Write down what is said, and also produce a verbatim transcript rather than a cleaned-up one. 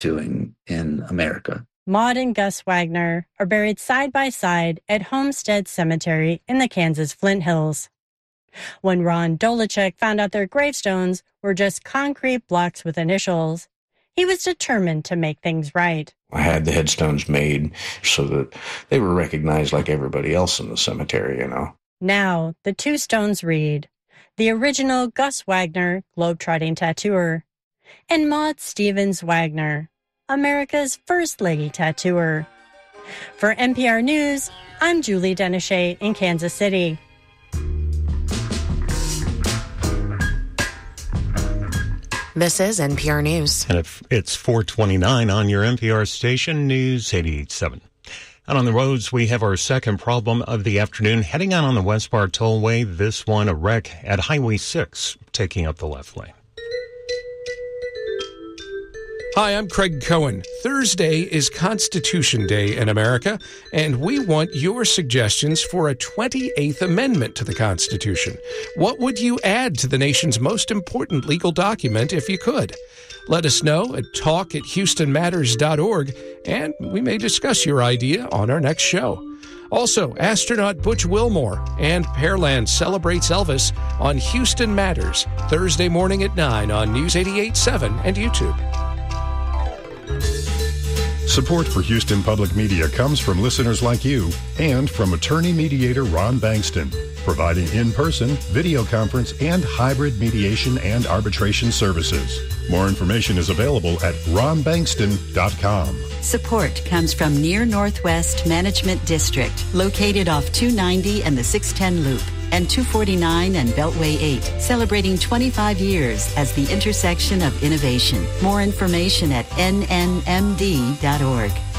doing in America. Maud and Gus Wagner are buried side by side at Homestead Cemetery in the Kansas Flint Hills. When Ron Dolachek found out their gravestones were just concrete blocks with initials, he was determined to make things right. I had the headstones made so that they were recognized like everybody else in the cemetery, you know. Now, the two stones read, the original Gus Wagner, globetrotting tattooer, and Maud Stevens Wagner, America's first lady tattooer. For N P R News, I'm Julie Denachet in Kansas City. This is N P R News. And it's four twenty-nine on your N P R station, News eighty-eight point seven. Out on the roads, we have our second problem of the afternoon. Heading out on the West Bar Tollway, this one, a wreck at Highway six, taking up the left lane. Hi, I'm Craig Cohen. Thursday is Constitution Day in America, and we want your suggestions for a twenty-eighth Amendment to the Constitution. What would you add to the nation's most important legal document if you could? Let us know at talk at houston matters dot org, and we may discuss your idea on our next show. Also, astronaut Butch Wilmore and Pearland celebrates Elvis on Houston Matters, Thursday morning at nine on News eighty-eight point seven and YouTube. Support for Houston Public Media comes from listeners like you and from attorney mediator Ron Bankston, providing in-person, video conference, and hybrid mediation and arbitration services. More information is available at ron bankston dot com. Support comes from Near Northwest Management District, located off two ninety and the six ten Loop, and two forty-nine and Beltway eight, celebrating twenty-five years as the intersection of innovation. More information at n n m d dot org.